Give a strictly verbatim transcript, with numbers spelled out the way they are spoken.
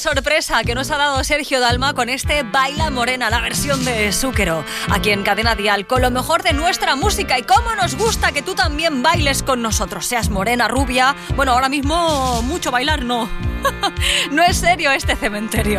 sorpresa que nos ha dado Sergio Dalma con este Baila Morena, la versión de Zúquero, aquí en Cadena Dial, con lo mejor de nuestra música. Y cómo nos gusta que tú también bailes con nosotros, seas morena, rubia. Bueno, ahora mismo mucho bailar no. No es serio este cementerio.